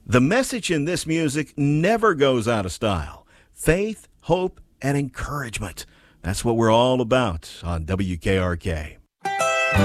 The message in this music never goes out of style. Faith, hope, and encouragement. That's what we're all about on WKRK.